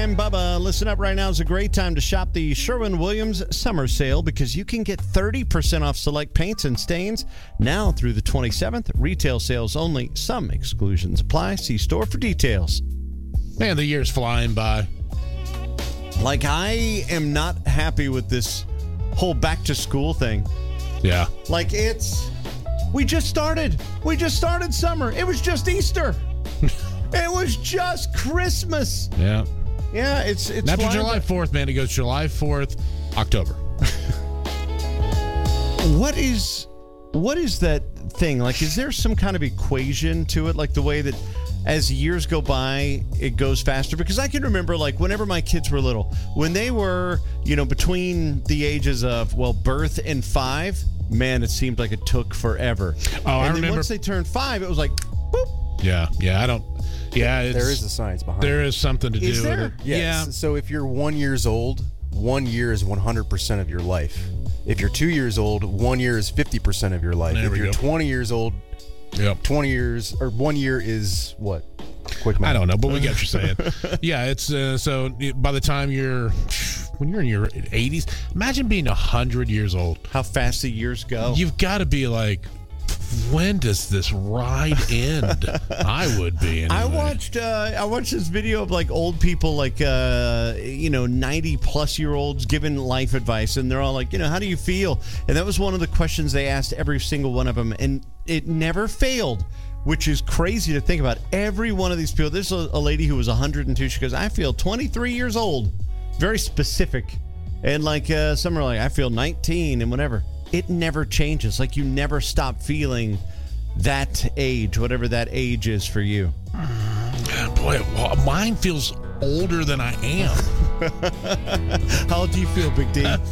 I'm Bubba. Listen up, right now is a great time to shop the Sherwin-Williams summer sale because you can get 30% off select paints and stains now through the 27th. Retail sales only. Some exclusions apply. See store for details. Man, the year's flying by. Like, I am not happy with this whole back to school thing. Yeah. Like, we just started summer. It was just Easter. It was just Christmas. Yeah. Yeah, it's and after July 4th, man, it goes July 4th, October. What is that thing? Like, is there some kind of equation to it? Like the way that as years go by, it goes faster? Because I can remember, like, whenever my kids were little, when they were, between the ages of, birth and 5, man, it seemed like it took forever. Oh, I then remember. Once they turned 5, it was like, boop. Yeah, there is a science behind it. There is something to do with it. Yes. Yeah. So if you're 1 year old, 1 year is 100% of your life. If you're 2 years old, 1 year is 50% of your life. There if we you're go. 20 years old, 20 years or 1 year is what? Quick math. I don't know, but we get what you're saying. Yeah, it's so by the time when you're in your 80s, imagine being 100 years old. How fast the years go. You've got to be like, when does this ride end? I would be. Anyway. I watched this video of like old people, like 90 plus year olds giving life advice, and they're all like, how do you feel? And that was one of the questions they asked every single one of them, and it never failed, which is crazy to think about. Every one of these people. There's a lady who was 102. She goes, I feel 23 years old. Very specific. And like some are like, I feel 19 and whatever. It never changes. Like, you never stop feeling that age, whatever that age is for you. Boy, mine feels older than I am. How old do you feel, Big D?